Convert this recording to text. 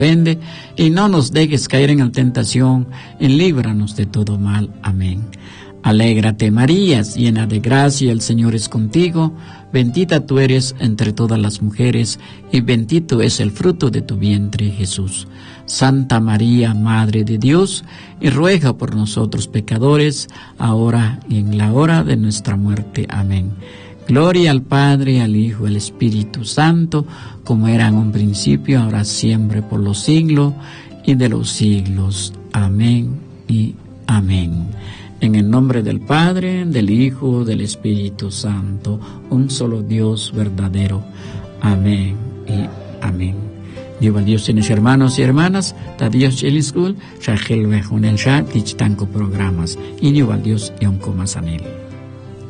Vende y no nos dejes caer en la tentación, y líbranos de todo mal. Amén. Alégrate, María, llena de gracia, el Señor es contigo. Bendita tú eres entre todas las mujeres, y bendito es el fruto de tu vientre, Jesús. Santa María, Madre de Dios, y ruega por nosotros pecadores, ahora y en la hora de nuestra muerte. Amén. Gloria al Padre, al Hijo, al Espíritu Santo, como era en un principio, ahora siempre, por los siglos y de los siglos. Amén y amén. En el nombre del Padre, del Hijo, del Espíritu Santo, un solo Dios verdadero. Amén y amén. Dios tienes hermanos y hermanas, ta Dios Chili School, Shahel Vejunel Shah, Tichtanko programas, y Dios y un comasanel.